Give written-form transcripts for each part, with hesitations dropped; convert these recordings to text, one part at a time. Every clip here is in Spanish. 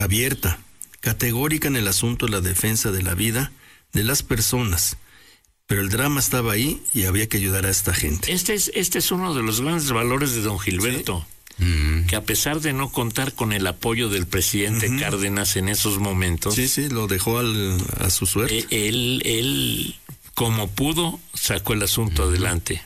abierta, categórica en el asunto de la defensa de la vida de las personas. Pero el drama estaba ahí y había que ayudar a esta gente. Este es uno de los grandes valores de don Gilberto, ¿sí? Que a pesar de no contar con el apoyo del presidente Cárdenas en esos momentos... Sí, lo dejó a su suerte. Él, como pudo, sacó el asunto adelante.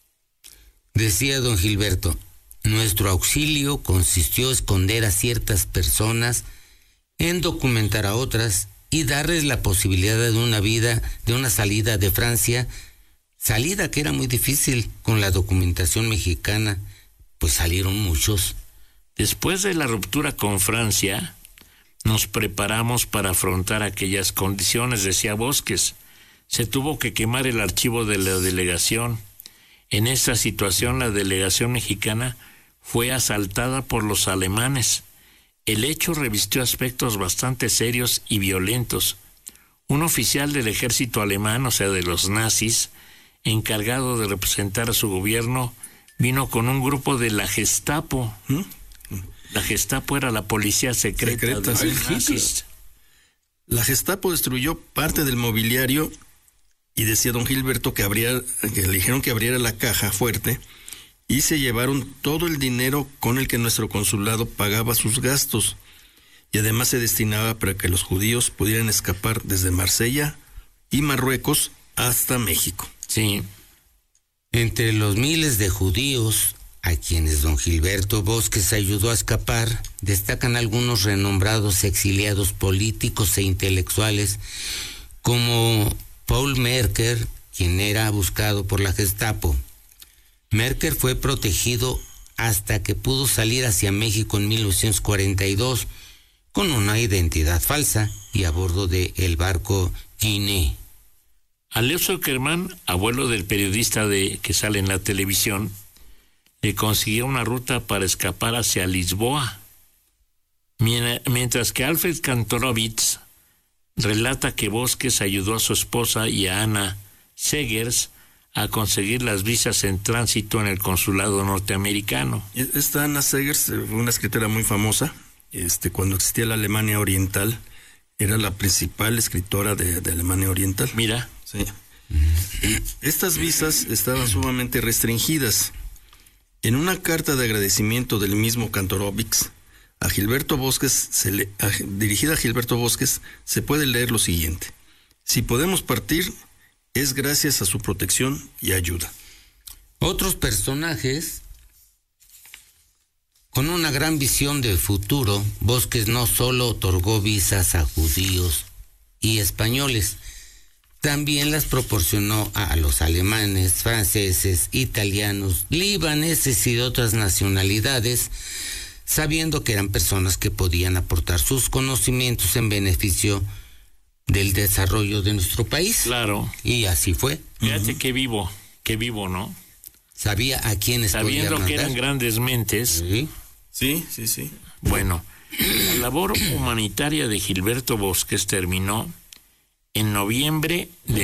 Decía don Gilberto, nuestro auxilio consistió en esconder a ciertas personas, en documentar a otras y darles la posibilidad de una salida de Francia, salida que era muy difícil con la documentación mexicana, pues salieron muchos. Después de la ruptura con Francia, nos preparamos para afrontar aquellas condiciones, decía Bosques. Se tuvo que quemar el archivo de la delegación. En esta situación, la delegación mexicana fue asaltada por los alemanes. El hecho revistió aspectos bastante serios y violentos. Un oficial del ejército alemán, o sea, de los nazis, encargado de representar a su gobierno, vino con un grupo de la Gestapo. La Gestapo era la policía secreta de los nazis. La Gestapo destruyó parte del mobiliario y decía don Gilberto que le dijeron que abriera la caja fuerte y se llevaron todo el dinero con el que nuestro consulado pagaba sus gastos y además se destinaba para que los judíos pudieran escapar desde Marsella y Marruecos hasta México. Sí. Entre los miles de judíos a quienes don Gilberto Bosques ayudó a escapar, destacan algunos renombrados exiliados políticos e intelectuales como Paul Merker, quien era buscado por la Gestapo. Merker fue protegido hasta que pudo salir hacia México en 1942 con una identidad falsa y a bordo del barco Guinea. A Leo Zuckerman, abuelo del periodista que sale en la televisión, le consiguió una ruta para escapar hacia Lisboa, mientras que Alfred Kantorowicz relata que Bosques ayudó a su esposa y a Ana Segers a conseguir las visas en tránsito en el consulado norteamericano. Esta Ana Segers fue una escritora muy famosa. Cuando existía la Alemania Oriental, era la principal escritora de Alemania Oriental. Mira. Sí. Estas visas estaban sumamente restringidas. En una carta de agradecimiento del mismo Kantorowicz a Gilberto Bosques, dirigida a Gilberto Bosques, se puede leer lo siguiente: si podemos partir, es gracias a su protección y ayuda. Otros personajes con una gran visión de futuro, Bosques no solo otorgó visas a judíos y españoles, también las proporcionó a los alemanes, franceses, italianos, libaneses y de otras nacionalidades, sabiendo que eran personas que podían aportar sus conocimientos en beneficio del desarrollo de nuestro país. Claro. Y así fue. Fíjate qué vivo, ¿no? Sabía a quiénes podía mandar. Sabiendo que eran grandes mentes. Sí. Bueno, la labor humanitaria de Gilberto Bosques terminó en noviembre de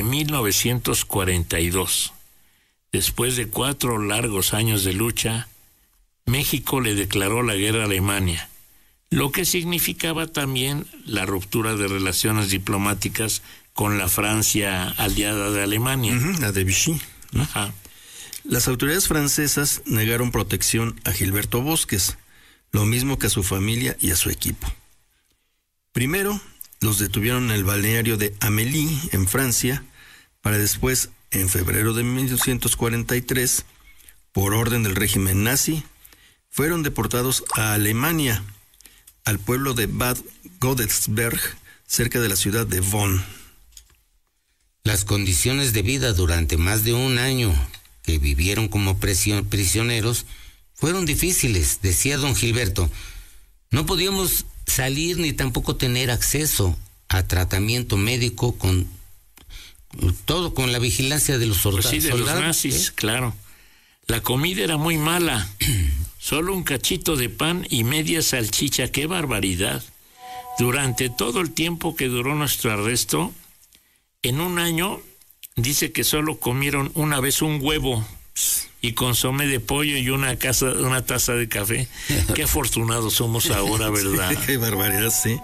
1942. Después de 4 largos años de lucha, México le declaró la guerra a Alemania, lo que significaba también la ruptura de relaciones diplomáticas con la Francia aliada de Alemania. La de Vichy. Ajá. Las autoridades francesas negaron protección a Gilberto Bosques, lo mismo que a su familia y a su equipo. Primero, los detuvieron en el balneario de Amélie, en Francia, para después, en febrero de 1943, por orden del régimen nazi, fueron deportados a Alemania, al pueblo de Bad Godesberg, cerca de la ciudad de Bonn. Las condiciones de vida durante más de un año que vivieron como prisioneros fueron difíciles, decía don Gilberto. No podíamos salir ni tampoco tener acceso a tratamiento médico con la vigilancia de los soldados. Pues sí, de los nazis, claro. La comida era muy mala. Solo un cachito de pan y media salchicha. ¡Qué barbaridad! Durante todo el tiempo que duró nuestro arresto, en un año, dice que solo comieron una vez un huevo y consomé de pollo y una taza de café. Qué afortunados somos ahora, ¿verdad? Qué barbaridad, sí.